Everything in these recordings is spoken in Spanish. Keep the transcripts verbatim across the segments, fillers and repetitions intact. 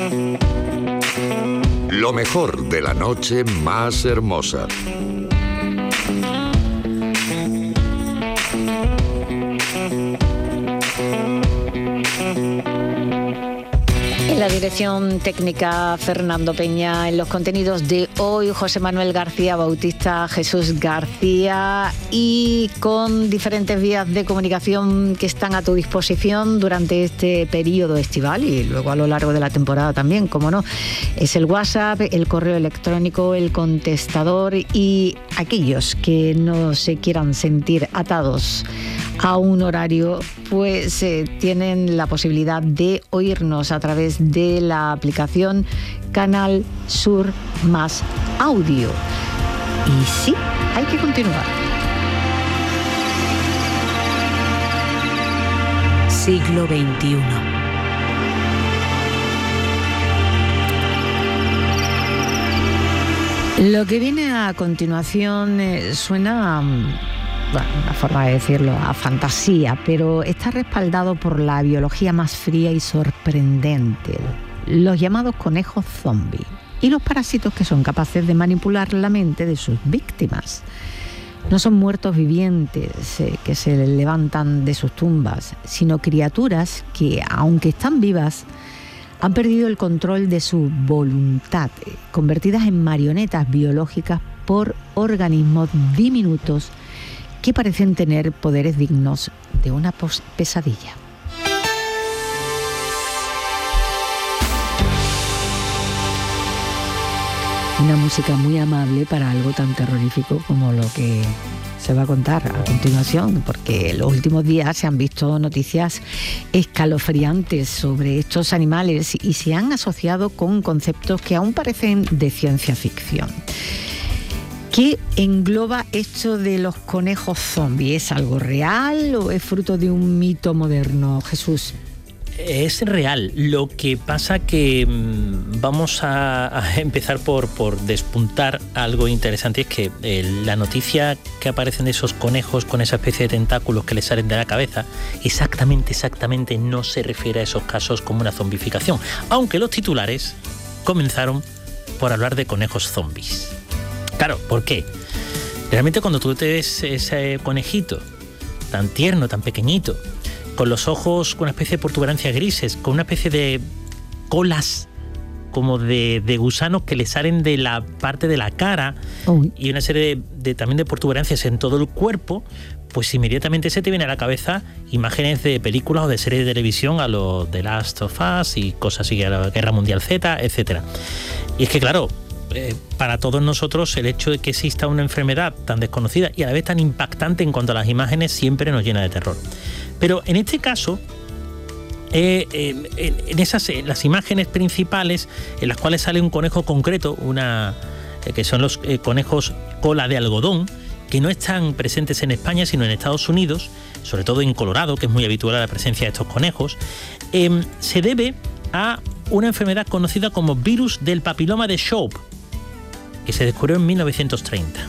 Lo mejor de la noche más hermosa. En la dirección técnica, Fernando Peña. En los contenidos de hoy, José Manuel García Bautista, Jesús García, y con diferentes vías de comunicación que están a tu disposición durante este periodo estival y luego a lo largo de la temporada también, como no. Es el WhatsApp, el correo electrónico, el contestador, y aquellos que no se quieran sentir atados a un horario, pues eh, tienen la posibilidad de oírnos a través de la aplicación Canal Sur Más Audio. Y sí, hay que continuar. Siglo veintiuno. Lo que viene a continuación eh, suena... Bueno, una forma de decirlo, a fantasía, pero está respaldado por la biología más fría y sorprendente, los llamados conejos zombi y los parásitos que son capaces de manipular la mente de sus víctimas. No son muertos vivientes eh, que se levantan de sus tumbas, sino criaturas que, aunque están vivas, han perdido el control de su voluntad, eh, convertidas en marionetas biológicas por organismos diminutos que parecen tener poderes dignos de una pesadilla. Una música muy amable para algo tan terrorífico como lo que se va a contar a continuación, porque en los últimos días se han visto noticias escalofriantes sobre estos animales y se han asociado con conceptos que aún parecen de ciencia ficción. ¿Qué engloba esto de los conejos zombi? ¿Es algo real o es fruto de un mito moderno, Jesús? Es real. Lo que pasa que mmm, vamos a, a empezar por, por despuntar algo interesante. Es que eh, la noticia que aparecen de esos conejos con esa especie de tentáculos que les salen de la cabeza, exactamente, exactamente no se refiere a esos casos como una zombificación. Aunque los titulares comenzaron por hablar de conejos zombis. Claro, ¿por qué? Realmente cuando tú te ves ese conejito tan tierno, tan pequeñito, con los ojos con una especie de protuberancias grises, con una especie de colas como de, de gusanos que le salen de la parte de la cara, Uy. y una serie de, de también de protuberancias en todo el cuerpo, pues inmediatamente se te viene a la cabeza imágenes de películas o de series de televisión a lo The Last of Us y cosas así, a la Guerra Mundial Z, etcétera. Y es que claro, Eh, para todos nosotros el hecho de que exista una enfermedad tan desconocida y a la vez tan impactante en cuanto a las imágenes siempre nos llena de terror. Pero en este caso, eh, eh, en, en esas en las imágenes principales en las cuales sale un conejo concreto, una eh, que son los eh, conejos cola de algodón, que no están presentes en España sino en Estados Unidos, sobre todo en Colorado, que es muy habitual la presencia de estos conejos, eh, se debe a una enfermedad conocida como virus del papiloma de Shope, que se descubrió en mil novecientos treinta.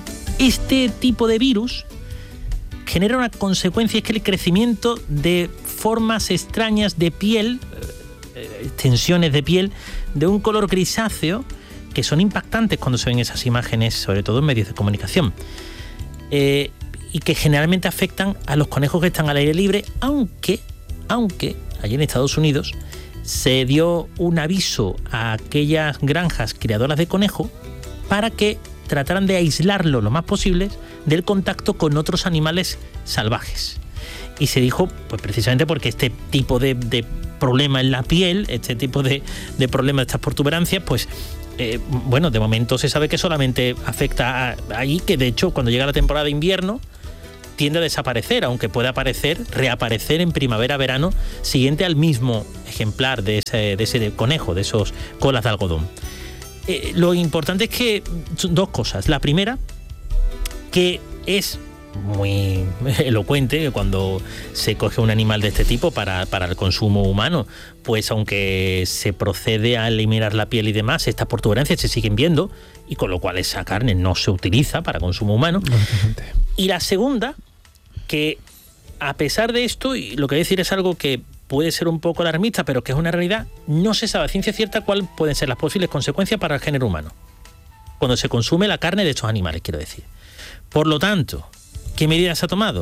Este tipo de virus genera una consecuencia, es que el crecimiento de formas extrañas de piel, eh, extensiones de piel, de un color grisáceo, que son impactantes cuando se ven esas imágenes, sobre todo en medios de comunicación, eh, y que generalmente afectan a los conejos que están al aire libre, aunque, aunque allí en Estados Unidos se dio un aviso a aquellas granjas criadoras de conejo para que trataran de aislarlo lo más posible del contacto con otros animales salvajes. Y se dijo, pues precisamente porque este tipo de, de problema en la piel, este tipo de, de problema de estas protuberancias, pues eh, bueno, de momento se sabe que solamente afecta a, ahí, que de hecho cuando llega la temporada de invierno tiende a desaparecer, aunque puede aparecer, reaparecer en primavera-verano siguiente al mismo ejemplar de ese, de ese conejo, de esos colas de algodón. Eh, lo importante es que son dos cosas. La primera, que es muy elocuente que cuando se coge un animal de este tipo para, para el consumo humano, pues aunque se procede a eliminar la piel y demás, estas protuberancias se siguen viendo, y con lo cual esa carne no se utiliza para consumo humano. Y la segunda, que a pesar de esto, y lo que voy a decir es algo que puede ser un poco alarmista, pero que es una realidad, no se sabe a ciencia cierta cuáles pueden ser las posibles consecuencias para el género humano cuando se consume la carne de estos animales, quiero decir. Por lo tanto, ¿qué medidas se ha tomado?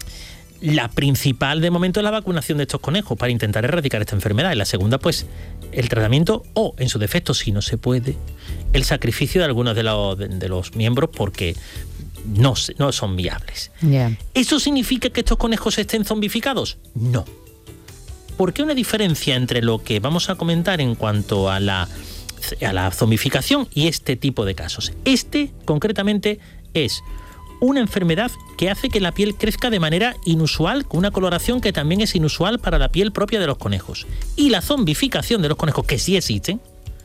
La principal de momento es la vacunación de estos conejos para intentar erradicar esta enfermedad. Y la segunda, pues, el tratamiento o, en su defecto, si no se puede, el sacrificio de algunos de los, de, de los miembros porque no, no son viables. Yeah. ¿Eso significa que estos conejos estén zombificados? No. ¿Por qué una diferencia entre lo que vamos a comentar en cuanto a la, a la zombificación y este tipo de casos? Este, concretamente, es una enfermedad que hace que la piel crezca de manera inusual, con una coloración que también es inusual para la piel propia de los conejos. Y la zombificación de los conejos, que sí existen,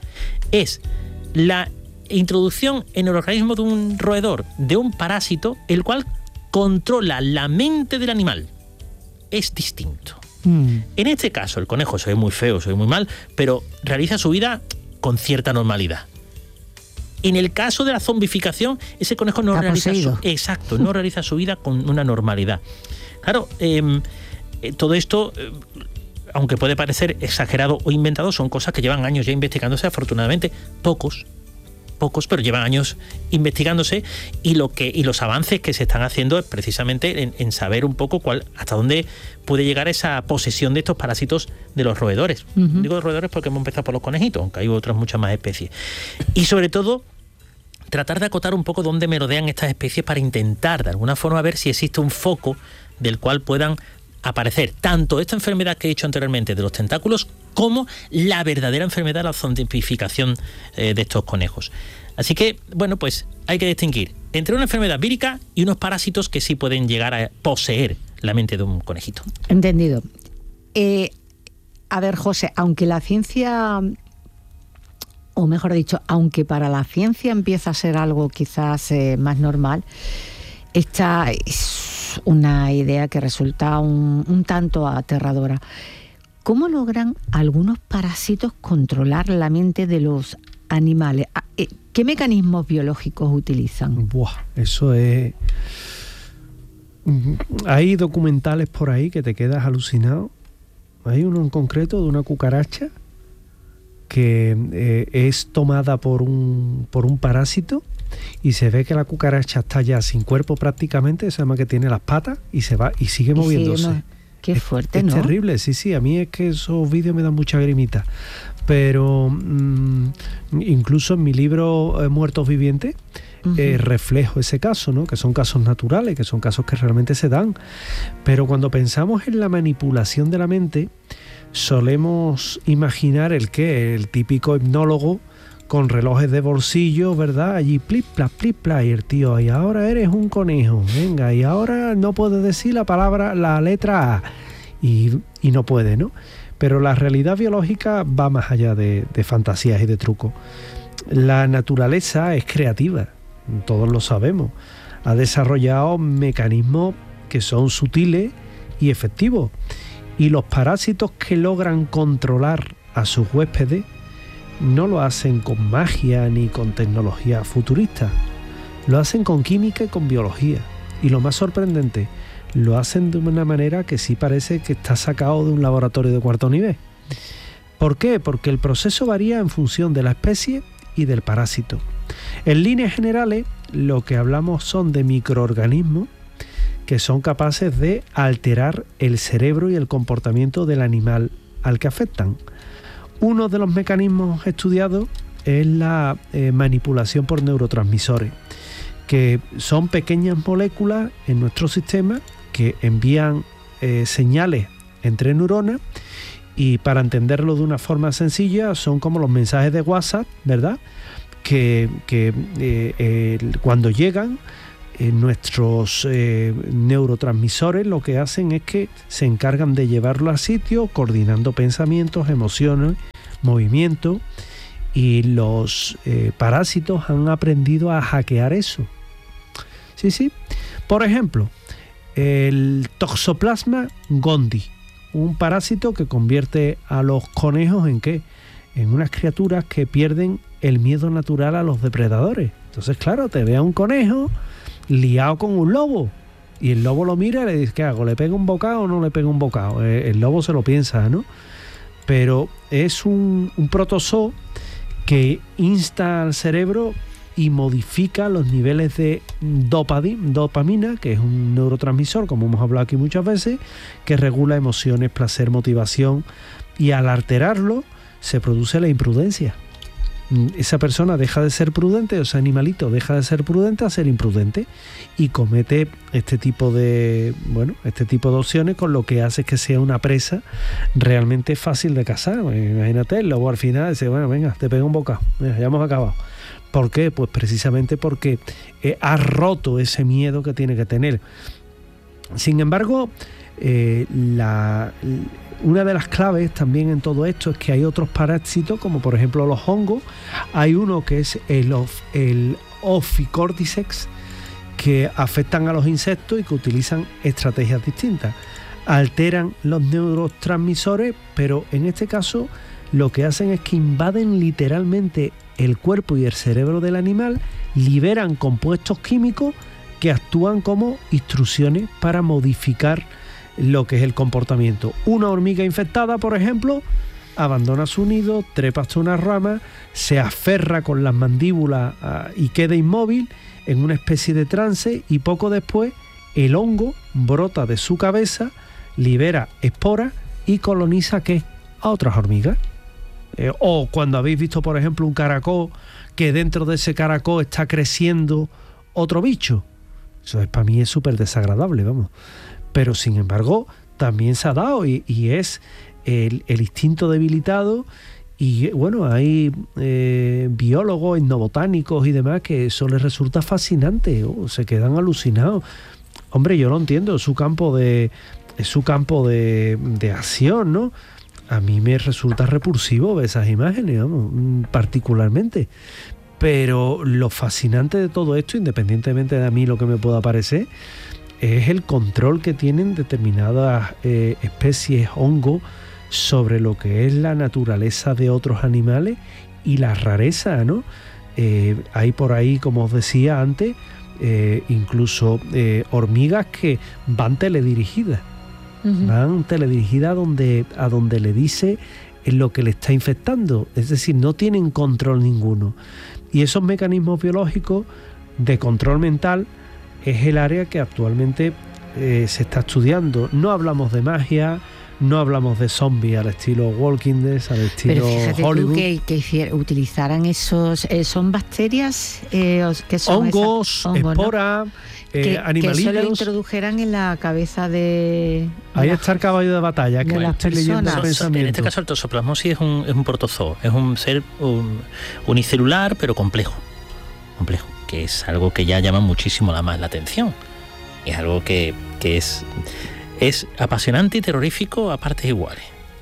es la introducción en el organismo de un roedor de un parásito, el cual controla la mente del animal. Es distinto. Mm. En este caso, el conejo se ve muy feo, se ve muy mal, pero realiza su vida con cierta normalidad. En el caso de la zombificación, ese conejo no realiza su, exacto, no realiza su vida con una normalidad. Claro, eh, todo esto, eh, aunque puede parecer exagerado o inventado, son cosas que llevan años ya investigándose, afortunadamente, pocos, pocos, pero llevan años investigándose, y lo que y los avances que se están haciendo es precisamente en, en saber un poco cuál, hasta dónde puede llegar esa posesión de estos parásitos de los roedores. Uh-huh. Digo roedores porque hemos empezado por los conejitos, aunque hay otras muchas más especies. Y sobre todo, tratar de acotar un poco dónde merodean estas especies para intentar, de alguna forma, ver si existe un foco del cual puedan aparecer tanto esta enfermedad que he dicho anteriormente de los tentáculos, como la verdadera enfermedad, la zombificación eh, de estos conejos. Así que, bueno, pues hay que distinguir entre una enfermedad vírica y unos parásitos que sí pueden llegar a poseer la mente de un conejito. Entendido. Eh, a ver, José, aunque la ciencia, o mejor dicho, aunque para la ciencia empieza a ser algo quizás eh, más normal, esta es una idea que resulta un, un tanto aterradora. ¿Cómo logran algunos parásitos controlar la mente de los animales? ¿Qué mecanismos biológicos utilizan? Buah, eso es... Hay documentales por ahí que te quedas alucinado. Hay uno en concreto de una cucaracha que eh, es tomada por un, por un parásito, y se ve que la cucaracha está ya sin cuerpo prácticamente, se llama que tiene las patas y se va y sigue moviéndose. Sí, no, qué fuerte, es, ¿no? Es terrible, sí, sí. A mí es que esos vídeos me dan mucha grimita. Pero mmm, incluso en mi libro eh, Muertos Vivientes, uh-huh. eh, reflejo ese caso, ¿no? Que son casos naturales, que son casos que realmente se dan. Pero cuando pensamos en la manipulación de la mente, solemos imaginar el qué, el típico hipnólogo con relojes de bolsillo, ¿verdad? Allí plip, plap, plip, plap, y el tío, y ahora eres un conejo, venga, y ahora no puedes decir la palabra, la letra A, y, y no puede, ¿no? Pero la realidad biológica va más allá de, de fantasías y de trucos. La naturaleza es creativa, todos lo sabemos. Ha desarrollado mecanismos que son sutiles y efectivos. Y los parásitos que logran controlar a sus huéspedes no lo hacen con magia ni con tecnología futurista. Lo hacen con química y con biología. Y lo más sorprendente, lo hacen de una manera que sí parece que está sacado de un laboratorio de cuarto nivel. ¿Por qué? Porque el proceso varía en función de la especie y del parásito. En líneas generales, lo que hablamos son de microorganismos que son capaces de alterar el cerebro y el comportamiento del animal al que afectan. Uno de los mecanismos estudiados es la eh, manipulación por neurotransmisores, que son pequeñas moléculas en nuestro sistema que envían eh, señales entre neuronas, y para entenderlo de una forma sencilla son como los mensajes de WhatsApp, ¿verdad? Que, que eh, eh, cuando llegan eh, nuestros eh, neurotransmisores lo que hacen es que se encargan de llevarlo al sitio, coordinando pensamientos, emociones, movimientos, y los eh, parásitos han aprendido a hackear eso. Sí, sí. Por ejemplo, el Toxoplasma gondii, un parásito que convierte a los conejos en ¿qué? En unas criaturas que pierden el miedo natural a los depredadores. Entonces, claro, te ve a un conejo liado con un lobo Y el lobo lo mira y le dice, ¿qué hago? ¿Le pego un bocado o no le pego un bocado? Eh, el lobo se lo piensa, ¿no? Pero es un, un protozoo que insta al cerebro y modifica los niveles de dopadi, dopamina, que es un neurotransmisor, como hemos hablado aquí muchas veces, que regula emociones, placer, motivación, y al alterarlo se produce la imprudencia. Esa persona deja de ser prudente, o ese animalito deja de ser prudente a ser imprudente y comete este tipo de, bueno, este tipo de opciones, con lo que hace que sea una presa realmente fácil de cazar. Imagínate, el lobo al final dice, bueno, venga, te pego un bocado, ya hemos acabado. ¿Por qué? Pues precisamente porque eh, ha roto ese miedo que tiene que tener. Sin embargo, eh, la, una de las claves también en todo esto es que hay otros parásitos, como por ejemplo los hongos. Hay uno que es el, of, el Ophicordyceps, que afectan a los insectos y que utilizan estrategias distintas. Alteran los neurotransmisores, pero en este caso lo que hacen es que invaden literalmente el cuerpo y el cerebro del animal, liberan compuestos químicos que actúan como instrucciones para modificar lo que es el comportamiento. Una hormiga infectada, por ejemplo, abandona su nido, trepa hasta una rama, se aferra con las mandíbulas uh, y queda inmóvil en una especie de trance, y poco después el hongo brota de su cabeza, libera esporas y coloniza ¿qué? A otras hormigas. Eh, o cuando habéis visto, por ejemplo, un caracol, que dentro de ese caracol está creciendo otro bicho. Eso es, para mí es súper desagradable, vamos. Pero sin embargo, también se ha dado, y, y es el, el instinto debilitado. Y bueno, hay eh, biólogos, etnobotánicos y demás que eso les resulta fascinante, oh, se quedan alucinados. Hombre, yo lo entiendo, es su campo de, es su campo de, de acción, ¿no? A mí me resulta repulsivo ver esas imágenes, vamos, particularmente. Pero lo fascinante de todo esto, independientemente de a mí lo que me pueda parecer, es el control que tienen determinadas eh, especies hongos sobre lo que es la naturaleza de otros animales y la rareza, ¿no? Eh, hay por ahí, como os decía antes, eh, incluso eh, hormigas que van teledirigidas. Uh-huh. Van teledirigidas a donde, a donde le dice lo que le está infectando. Es decir, no tienen control ninguno. Y esos mecanismos biológicos de control mental es el área que actualmente eh, se está estudiando. No hablamos de magia, no hablamos de zombies al estilo Walking Dead, al estilo Pero fíjate Hollywood. Tú que, que hiciera, utilizaran esos... Eh, ¿Son bacterias? Eh, ¿qué son hongos, Hongo, esporas, ¿no? eh, que, animalitos. Que eso lo introdujeran en la cabeza de... Ahí la, está el caballo de batalla, que las estoy leyendo el pensamiento. En este caso el toxoplasmosis es un, es un protozoo, es un ser un, unicelular pero complejo, complejo, que es algo que ya llama muchísimo la más la atención. Es algo que, que es, es apasionante y terrorífico a partes iguales.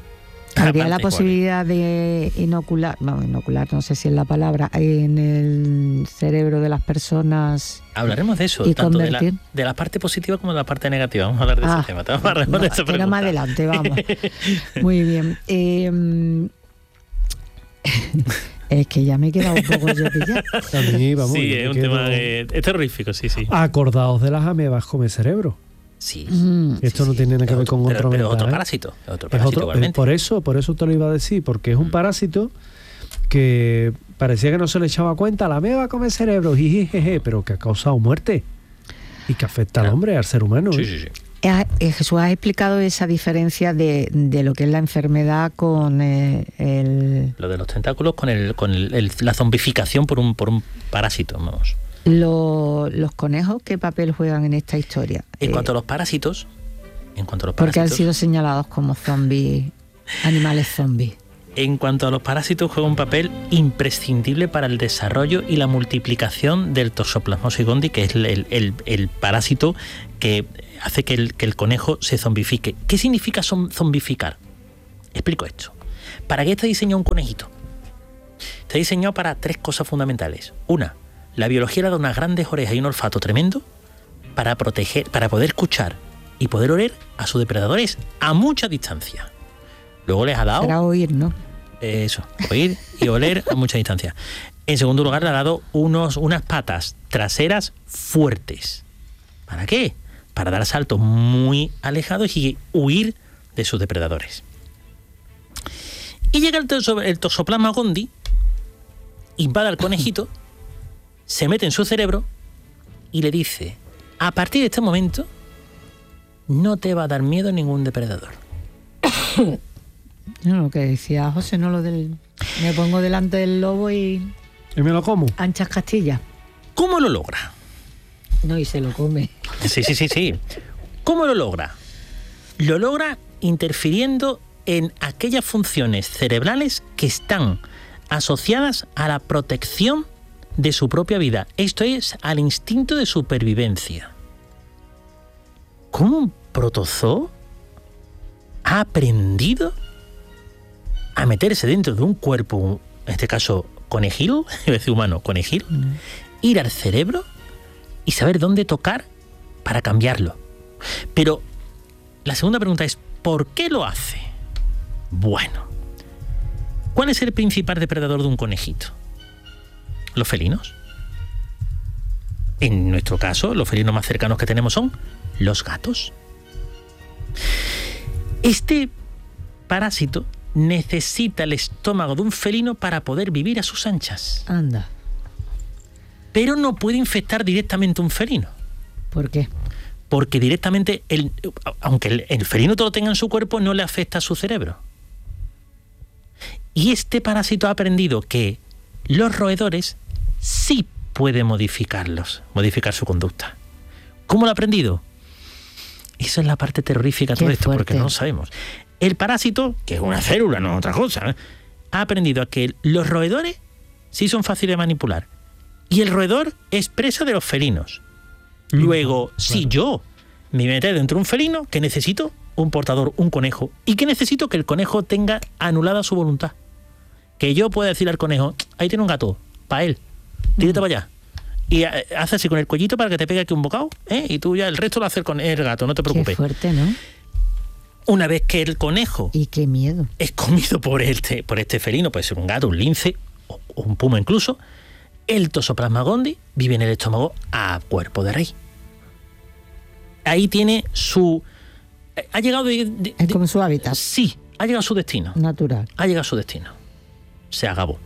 Habría la posibilidad de inocular, no, inocular, no sé si es la palabra, en el cerebro de las personas. Hablaremos de eso, y tanto de la, convertir. de la parte positiva como de la parte negativa. Vamos a hablar de ah, ese tema. Vamos a responder no, esa pregunta. Pero más adelante, vamos. Muy bien. Eh, es que ya me he quedado un poco yo pillada. A mí, vamos, sí, es un quedo... tema eh, es terrorífico, sí, sí. Acordaos de las amebas come cerebro. Sí. Mm, Esto sí, no sí. tiene nada que ver Otro, con pero, otro pero otro ¿eh? parásito. Otro Es parásito otro, igualmente. por eso, por eso te lo iba a decir, porque es un Mm. parásito que parecía que no se le echaba cuenta. La ameba come cerebro, jijijeje, pero que ha causado muerte y que afecta claro. al hombre, al ser humano. Sí, ¿eh? sí, sí. Eh, Jesús ha explicado esa diferencia de, de lo que es la enfermedad con eh, el... Lo de los tentáculos con el con el, el, la zombificación por un por un parásito, vamos. Lo, los conejos, ¿qué papel juegan en esta historia? En Eh, cuanto a los parásitos, en cuanto a los porque parásitos, han sido señalados como zombies, animales zombies. en cuanto a los parásitos juega un papel imprescindible para el desarrollo y la multiplicación del Toxoplasmosis gondii, que es el, el, el, el parásito que hace que el, que el conejo se zombifique. ¿Qué significa zombificar? Explico esto. ¿Para qué está diseñado un conejito? Está diseñado para tres cosas fundamentales. Una, la biología le da unas grandes orejas y un olfato tremendo para proteger, para poder escuchar y poder oler a sus depredadores a mucha distancia. Luego les ha dado... Será oír, ¿no? Eso, oír y oler a mucha distancia. En segundo lugar, le ha dado unos, unas patas traseras fuertes. ¿Para qué? para dar saltos muy alejados y huir de sus depredadores. Y llega el, toso, el Toxoplasma gondii, invade al conejito, se mete en su cerebro y le dice: a partir de este momento no te va a dar miedo ningún depredador. No, lo que decía José, no lo del... Me pongo delante del lobo y... ¿Y me lo como? Anchas Castilla. ¿Cómo lo logra? No, y se lo come. Sí, sí, sí, sí. ¿Cómo lo logra? Lo logra interfiriendo en aquellas funciones cerebrales que están asociadas a la protección de su propia vida. Esto es, al instinto de supervivencia. ¿Cómo un protozoo ha aprendido a meterse dentro de un cuerpo, en este caso conejil, iba a decir humano, conejil, mm. ir al cerebro y saber dónde tocar para cambiarlo? Pero la segunda pregunta es, ¿por qué lo hace? Bueno, ¿cuál es el principal depredador de un conejito? Los felinos. En nuestro caso, los felinos más cercanos que tenemos son los gatos. Este parásito necesita el estómago de un felino para poder vivir a sus anchas. Anda. Pero no puede infectar directamente un felino. ¿Por qué? Porque directamente, el, aunque el, el felino todo lo tenga en su cuerpo, no le afecta a su cerebro. Y este parásito ha aprendido que los roedores sí pueden modificarlos, modificar su conducta. ¿Cómo lo ha aprendido? Esa es la parte terrorífica de todo esto, porque no lo sabemos. El parásito, que es una célula, no otra cosa, ¿eh? ha aprendido a que los roedores sí son fáciles de manipular. Y el roedor es presa de los felinos. Luego, claro. si yo me meto dentro de un felino, que necesito un portador, un conejo, y que necesito que el conejo tenga anulada su voluntad. Que yo pueda decirle al conejo, ahí tiene un gato, para él, tírate para allá. Y hace así con el cuellito para que te pegue aquí un bocado, ¿eh? Y tú ya el resto lo haces con el gato, no te preocupes. Qué fuerte, ¿no? Una vez que el conejo... Y qué miedo. Es comido por este, por este felino, puede ser un gato, un lince, o un puma incluso, el Toxoplasma gondii vive en el estómago a cuerpo de rey. Ahí tiene su... Ha llegado... De, de, es como su hábitat. Sí, ha llegado a su destino. Natural. Ha llegado a su destino. Se agabó.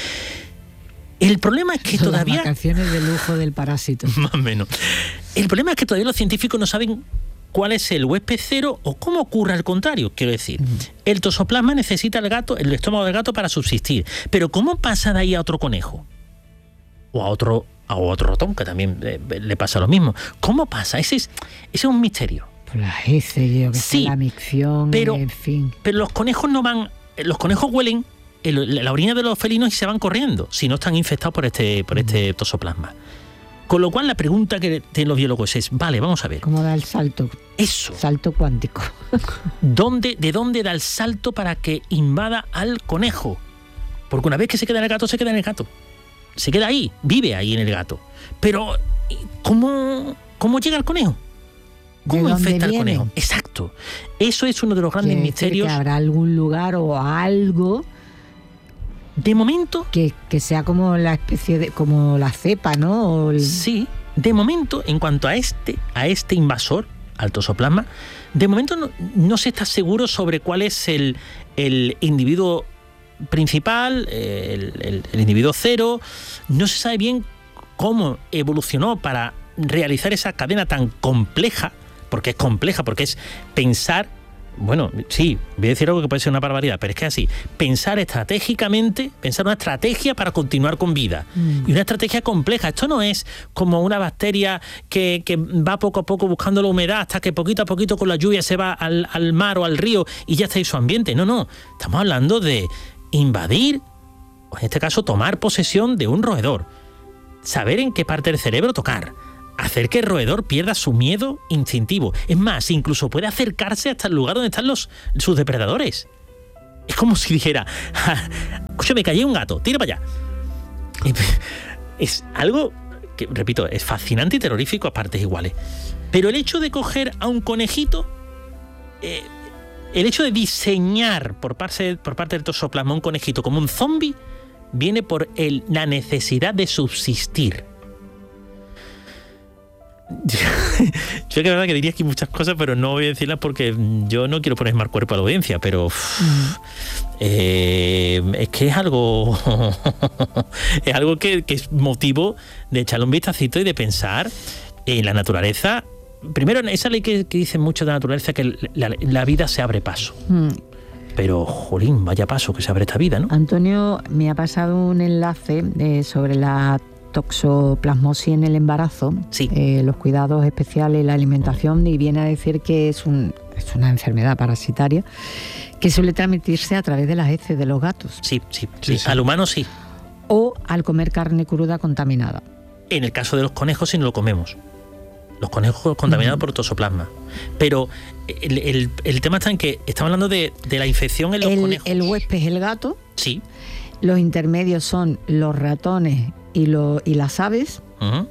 El problema es que Son todavía... Las vacaciones de lujo del parásito. Más o menos. El problema es que todavía los científicos no saben cuál es el huésped cero o cómo ocurre al contrario. Quiero decir, mm. el Toxoplasma necesita el gato, el estómago del gato para subsistir. Pero ¿cómo pasa de ahí a otro conejo? O a otro, a otro ratón, que también eh, le pasa lo mismo. ¿Cómo pasa? Ese es, ese es un misterio. Por las heces, yo que sí, sé, la micción, pero, en fin. Pero los conejos no van... Los conejos huelen el, la orina de los felinos y se van corriendo si no están infectados por este, por este Toxoplasma. Con lo cual la pregunta que tienen los biólogos es, vale, vamos a ver. ¿Cómo da el salto? Eso. Salto cuántico. ¿Dónde, ¿De dónde da el salto para que invada al conejo? Porque una vez que se queda en el gato, se queda en el gato. Se queda ahí, vive ahí en el gato. Pero, ¿cómo, cómo llega al conejo? ¿Cómo infecta al conejo? Exacto. Eso es uno de los grandes misterios. Que habrá algún lugar o algo... De momento... Que, que sea como la especie de... como la cepa, ¿no? O el... Sí. De momento, en cuanto a este, a este invasor, al Toxoplasma, de momento no, no se está seguro sobre cuál es el, el individuo principal, el, el, el individuo cero. No se sabe bien cómo evolucionó para realizar esa cadena tan compleja, porque es compleja, porque es pensar... Bueno, sí, voy a decir algo que puede ser una barbaridad, pero es que es así. Pensar estratégicamente, pensar una estrategia para continuar con vida. Mm. Y una estrategia compleja. Esto no es como una bacteria que, que va poco a poco buscando la humedad hasta que poquito a poquito con la lluvia se va al, al mar o al río y ya está en su ambiente. No, no. Estamos hablando de invadir, o en este caso tomar posesión de un roedor. Saber en qué parte del cerebro tocar. Hacer que el roedor pierda su miedo instintivo. Es más, incluso puede acercarse hasta el lugar donde están los, sus depredadores. Es como si dijera, escucha, me cayó un gato, tira para allá. Es algo que, repito, es fascinante y terrorífico a partes iguales. Pero el hecho de coger a un conejito, eh, el hecho de diseñar por parte, por parte del Toxoplasma un conejito como un zombie, viene por el, la necesidad de subsistir. Yo que verdad que diría aquí muchas cosas, pero no voy a decirlas porque yo no quiero poner mal cuerpo a la audiencia, pero uff, mm. eh, es que es algo es algo que, que es motivo de echarle un vistacito y de pensar en la naturaleza. Primero, esa ley que, que dice mucho de la naturaleza, que la, la vida se abre paso. Mm. Pero, jolín, vaya paso que se abre esta vida, ¿no? Antonio, me ha pasado un enlace eh, sobre la toxoplasmosis en el embarazo, sí. eh, los cuidados especiales, la alimentación, y viene a decir que es, un, es una enfermedad parasitaria que suele transmitirse a través de las heces de los gatos. Sí, sí, sí, sí. Al humano sí. O al comer carne cruda contaminada. En el caso de los conejos, si no lo comemos. Los conejos contaminados uh-huh. por toxoplasma. Pero el, el, el tema está en que estamos hablando de, de la infección en los el, conejos. El huésped es el gato. Sí. Los intermedios son los ratones y, lo, y las aves. Uh-huh.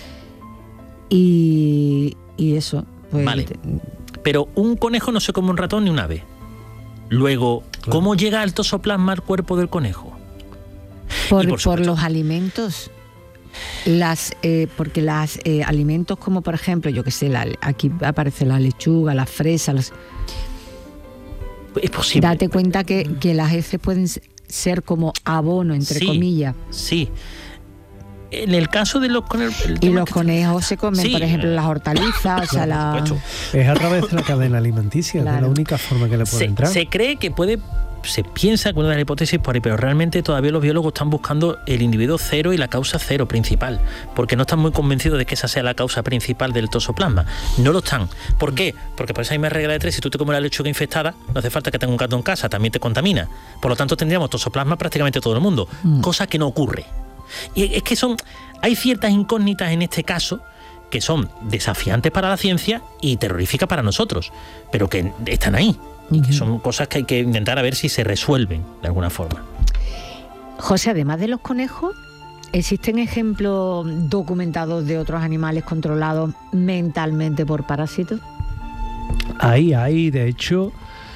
Y, y eso. Pues, vale. Pero un conejo no se come un ratón ni un ave. Luego, claro. ¿cómo llega el toxoplasma al cuerpo del conejo? Por, por, por supuesto, los alimentos. Las, eh, porque los eh, alimentos como por ejemplo, yo que sé, la, aquí aparece la lechuga, la fresa, las... es posible. Date cuenta que, que las heces pueden ser como abono, entre sí, comillas. Sí. En el caso de los conejos... Y los conejos se comen, sí. por ejemplo, las hortalizas, o sea, la... Es a través de la cadena alimenticia, claro. Es la única forma que le puede se, entrar. Se cree que puede... Se piensa que una de las hipótesis por ahí, pero realmente todavía los biólogos están buscando el individuo cero y la causa cero principal, porque no están muy convencidos de que esa sea la causa principal del toxoplasma. No lo están. ¿Por qué? Porque por esa misma regla de tres, si tú te comes la lechuga infectada, no hace falta que tenga un gato en casa, también te contamina. Por lo tanto, tendríamos toxoplasma prácticamente todo el mundo, mm. cosa que no ocurre. Y es que son, hay ciertas incógnitas en este caso que son desafiantes para la ciencia y terroríficas para nosotros, pero que están ahí. Y que son cosas que hay que intentar a ver si se resuelven de alguna forma. José, además de los conejos, ¿existen ejemplos documentados de otros animales controlados mentalmente por parásitos? Ahí, ahí, de hecho,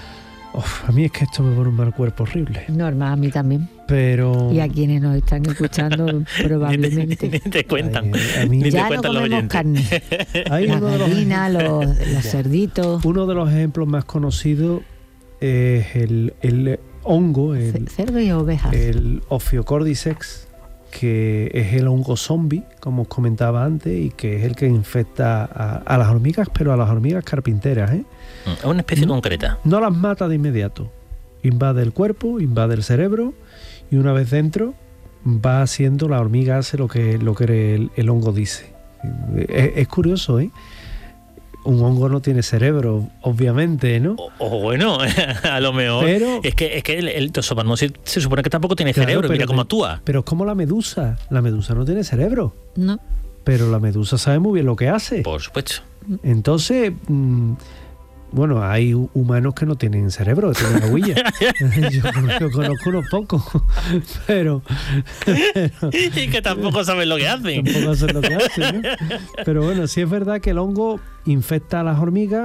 uf, a mí es que esto me pone un mal cuerpo horrible. Normal, a mí también. Pero... Y a quienes nos están escuchando probablemente. Ni te, ni te cuentan. Ay, a mí, ya te no cuentan comemos carne. Hay la uno gallina, de los, los, los cerditos. Uno de los ejemplos más conocidos es el, el hongo, el, cerdo y ovejas. El Ophiocordyceps, que es el hongo zombie, como os comentaba antes, y que es el que infecta a, a las hormigas, pero a las hormigas carpinteras, ¿eh? Es una especie no, concreta. No las mata de inmediato. Invade el cuerpo, invade el cerebro, y una vez dentro va haciendo, la hormiga hace lo que, lo que el, el hongo dice. Es, es curioso, ¿eh? Un hongo no tiene cerebro, obviamente, ¿no? O, o bueno, a lo mejor. Pero, es que, es que el, el toxoplasmosis se supone que tampoco tiene claro, cerebro, mira cómo actúa. Pero es como la medusa. La medusa no tiene cerebro. No. Pero la medusa sabe muy bien lo que hace. Por supuesto. Entonces... Mmm, bueno, hay humanos que no tienen cerebro, que tienen agüilla. yo, yo conozco unos pocos, pero, pero... Y que tampoco saben lo que hacen. Tampoco saben lo que hacen, ¿no? Pero bueno, sí es verdad que el hongo infecta a las hormigas,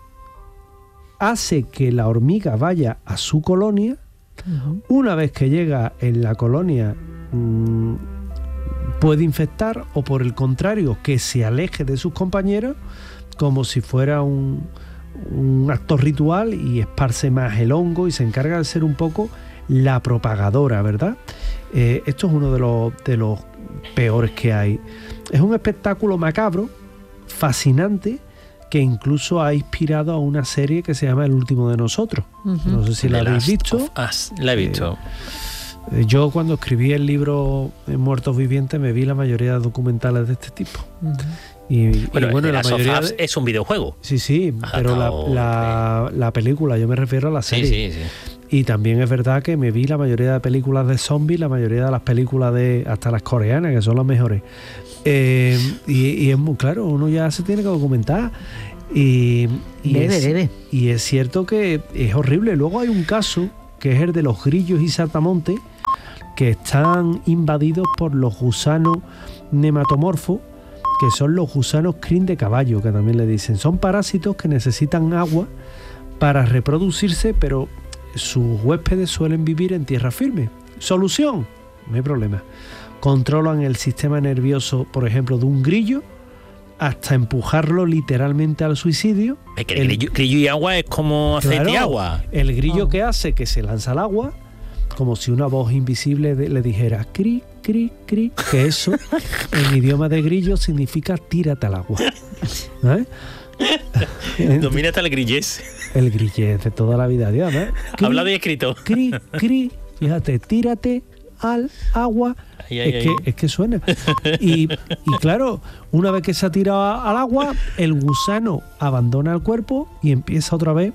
hace que la hormiga vaya a su colonia. Uh-huh. Una vez que llega en la colonia, mmm, puede infectar, o por el contrario, que se aleje de sus compañeros, como si fuera un... un acto ritual, y esparce más el hongo y se encarga de ser un poco la propagadora, ¿verdad? Eh, esto es uno de los, de los peores que hay. Es un espectáculo macabro, fascinante, que incluso ha inspirado a una serie que se llama El último de nosotros. Uh-huh. No sé si la habéis visto. La he visto. Eh, yo cuando escribí el libro Muertos Vivientes me vi la mayoría de documentales de este tipo. Uh-huh. Y, bueno, y bueno, The la Last of mayoría Us de... es un videojuego. Sí, sí, ha pero la, la, la película, yo me refiero a la serie. Sí, sí, sí. Y también es verdad que me vi la mayoría de películas de zombies, la mayoría de las películas de, hasta las coreanas, que son las mejores. Eh, y, y es muy claro, uno ya se tiene que documentar. Y, y debe, es, debe. Y es cierto que es horrible. Luego hay un caso, que es el de los grillos y saltamontes, que están invadidos por los gusanos nematomorfos, que son los gusanos crin de caballo, que también le dicen. Son parásitos que necesitan agua para reproducirse, pero sus huéspedes suelen vivir en tierra firme. ¿Solución? No hay problema. Controlan el sistema nervioso, por ejemplo, de un grillo, hasta empujarlo literalmente al suicidio. Es que el, el grillo, grillo y agua es como aceite claro, y agua. El grillo oh. que hace que se lanza al agua, como si una voz invisible de, le dijera cri, cri, cri, que eso en idioma de grillo significa tírate al agua. ¿Eh? Domina hasta el grillés. El grillés de toda la vida, Dios, ¿eh? Cri, Hablado y escrito. Cri, cri, fíjate, tírate al agua. Ay, ay, es, que, ay. es que suena. Y, y claro, una vez que se ha tirado al agua, el gusano abandona el cuerpo y empieza otra vez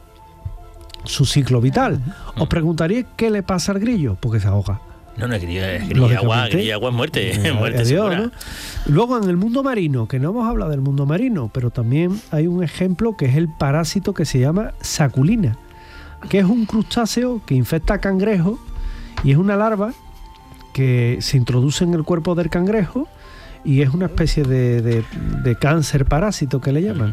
su ciclo vital. Os preguntaría qué le pasa al grillo, porque se ahoga. No, no es grillo, es grillo y agua, grillo y agua es muerte, Eh, muerte adiós, segura. ¿no? Luego en el mundo marino, que no hemos hablado del mundo marino, pero también hay un ejemplo que es el parásito que se llama saculina, que es un crustáceo que infecta a cangrejos y es una larva que se introduce en el cuerpo del cangrejo y es una especie de, de, de cáncer parásito que le llaman.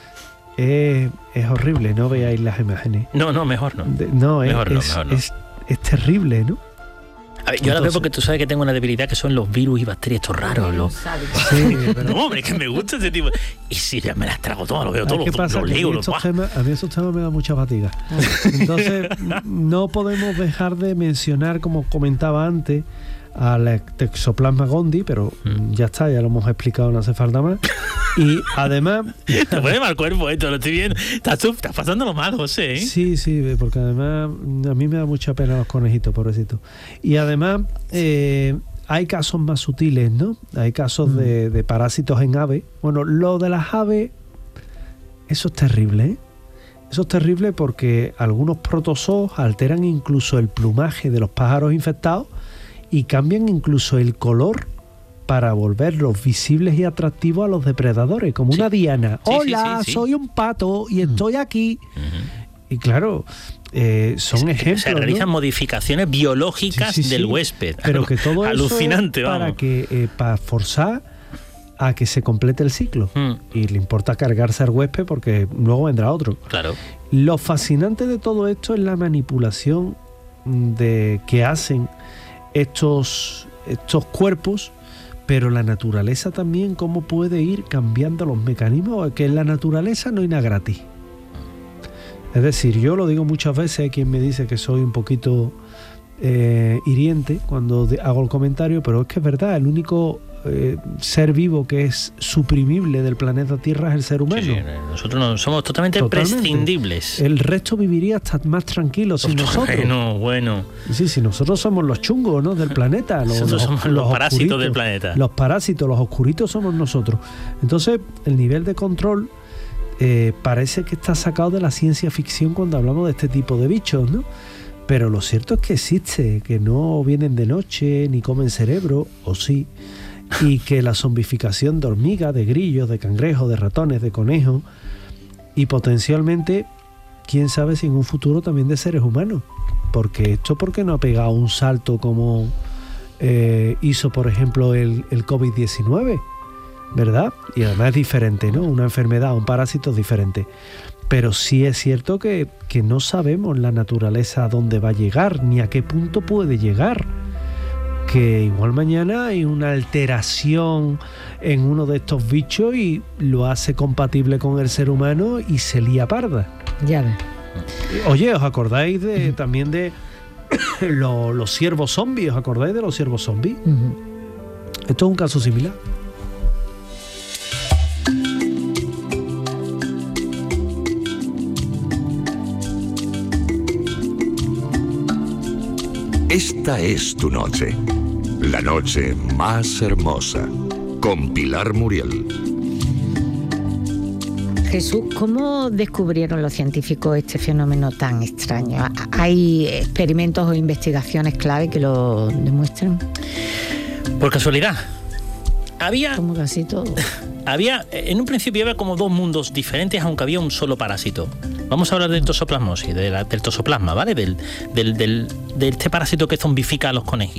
Es, es horrible, no veáis las imágenes. No, no, mejor no. De- no, es, Mejor no, es, mejor no. es- es terrible, ¿no? A ver, yo ahora veo Entonces- porque tú sabes que tengo una debilidad que son los virus y bacterias, estos raros. Los... Sí, pero- No, hombre, es que me gusta ese tipo. Y si ya me las trago todas, lo veo ¿Sabes todo, qué los, pasa? los Que a, leo, mí los estos ¡buah! temas, a mí esos temas me dan mucha fatiga. Entonces, no podemos dejar de mencionar, como comentaba antes, al Toxoplasma gondii, pero Mm. ya está, ya lo hemos explicado, no hace falta más. Y además... Te pone mal cuerpo esto, lo estoy viendo. Estás, tú- estás pasándolo mal, José, ¿eh? Sí, sí, porque además a mí me da mucha pena los conejitos, pobrecitos. Y además eh, hay casos más sutiles, ¿no? Hay casos Mm. de, de parásitos en aves. Bueno, lo de las aves, eso es terrible, ¿eh? Eso es terrible porque algunos protozoos alteran incluso el plumaje de los pájaros infectados y cambian incluso el color para volverlos visibles y atractivos a los depredadores, como Sí. una diana. Sí, sí, Hola, sí, sí. soy un pato y estoy aquí. Ujú. Y claro, eh, son Se- ejemplos, Se realizan ¿no? modificaciones biológicas Sí, sí, del sí. huésped. Pero que todo Alucinante, eso para vamos. que eh, para forzar a que se complete el ciclo. Mm, Y le importa cargarse al huésped porque luego vendrá otro. claro. Lo fascinante de todo esto es la manipulación de que hacen estos, estos cuerpos, pero la naturaleza también cómo puede ir cambiando los mecanismos, que en la naturaleza no hay nada gratis. Es decir, yo lo digo muchas veces, hay quien me dice que soy un poquito eh, hiriente cuando de- hago el comentario, pero es que es verdad, el único eh, ser vivo que es suprimible del planeta Tierra es el ser humano. Sí, sí, nosotros no, somos totalmente, Totalmente. prescindibles. El resto viviría hasta más tranquilo sin nosotros. Bueno, bueno. Sí, sí, nosotros somos los chungos, ¿no? Del planeta. Los, Nosotros somos los parásitos oscuritos. del planeta. Los parásitos, los oscuritos somos nosotros. Entonces, el nivel de control eh, parece que está sacado de la ciencia ficción cuando hablamos de este tipo de bichos, ¿no? Pero lo cierto es que existe, que no vienen de noche ni comen cerebro, o sí, y que la zombificación de hormigas, de grillos, de cangrejos, de ratones, de conejos, y potencialmente, quién sabe si en un futuro también de seres humanos. Porque esto, ¿por qué no ha pegado un salto como eh, hizo, por ejemplo, el, el covid diecinueve? ¿Verdad? Y además es diferente, ¿no? Una enfermedad, un parásito es diferente. Pero sí es cierto que, que no sabemos la naturaleza a dónde va a llegar, ni a qué punto puede llegar. Que igual mañana hay una alteración en uno de estos bichos y lo hace compatible con el ser humano y se lía parda. Ya ves. Oye, ¿os acordáis de, también de lo- los ciervos zombies? ¿Os acordáis de los ciervos zombies? Ujú. Esto es un caso similar. Esta es tu noche. La noche más hermosa. Con Pilar Muriel. Jesús, ¿cómo descubrieron los científicos este fenómeno tan extraño? ¿Hay experimentos o investigaciones clave que lo demuestren? Por casualidad. Había, Como casi todo. había, en un principio había como dos mundos diferentes, aunque había un solo parásito. Vamos a hablar del tosoplasmosis, de la- del tosoplasma, ¿vale? Del, del, del, de este parásito que zombifica a los conejitos.